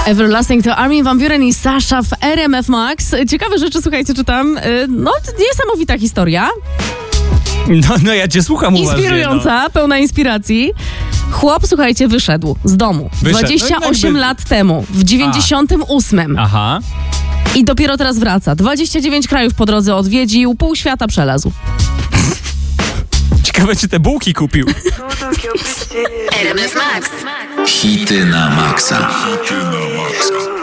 Everlasting to Armin van Buuren i Sasha w RMF Max. Ciekawe rzeczy, słuchajcie, czytam. No, niesamowita historia. No ja cię słucham uważnie. Inspirująca, pełna inspiracji. Chłop, słuchajcie, wyszedł z domu 28 lat temu, w 98. Aha. I dopiero teraz wraca. 29 krajów po drodze odwiedził, pół świata przelazł. Ciekawe, czy te bułki kupił. RMF Max. Hity na maksa.